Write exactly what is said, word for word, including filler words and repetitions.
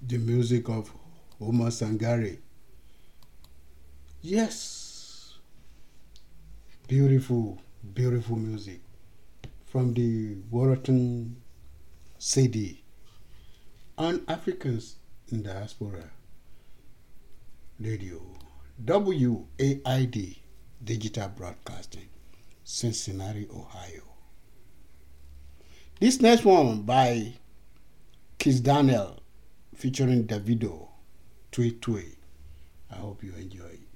the music of Omar Sangare. Yes, beautiful, beautiful music from the Warrington C D on Africans in Diaspora Radio, W A I D Digital Broadcasting, Cincinnati, Ohio. This next one by Kiss Daniel featuring Davido, Tui Tui. I hope you enjoy it.